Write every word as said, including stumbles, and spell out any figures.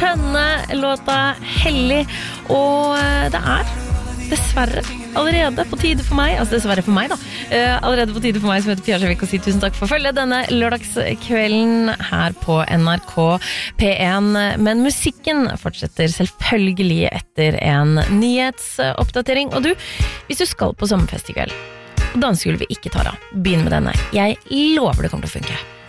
skjønne låta Hellig, og det er dessverre allerede på tide for meg, altså dessverre for meg da, uh, allerede på tide for meg som heter Pia Sjøvik, og si tusen takk for følge denne lørdagskvelden her på N R K P en, men musikken fortsetter selvfølgelig etter en nyhetsoppdatering, og du, hvis du skal på sommerfest i kveld, og dansegulvet ikke tar av, begynn med denne, jeg lover det kommer til å funke.